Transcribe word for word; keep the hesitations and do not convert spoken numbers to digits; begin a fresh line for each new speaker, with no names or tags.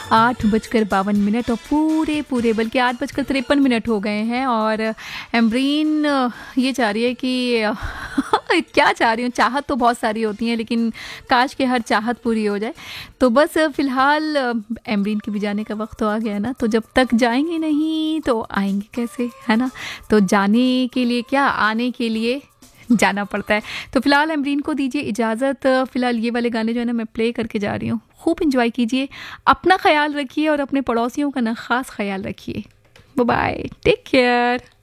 आठ बजकर बावन मिनट और पूरे पूरे बल्कि आठ बजकर तिरपन मिनट हो गए हैं। और एम्ब्रीन ये चाह रही है कि क्या चाह रही हूँ, चाहत तो बहुत सारी होती हैं लेकिन काश के हर चाहत पूरी हो जाए। तो बस फ़िलहाल एम्ब्रीन के भी जाने का वक्त तो आ गया ना, तो जब तक जाएंगे नहीं तो आएंगे कैसे, है ना। तो जाने के लिए क्या, आने के लिए जाना पड़ता है। तो फिलहाल एम्ब्रीन को दीजिए इजाज़त। फिलहाल ये वाले गाने जो है ना मैं प्ले करके जा रही हूँ, खूब इंजॉय कीजिए, अपना ख्याल रखिए और अपने पड़ोसियों का ना ख़ास ख्याल रखिए। Bye bye, take care.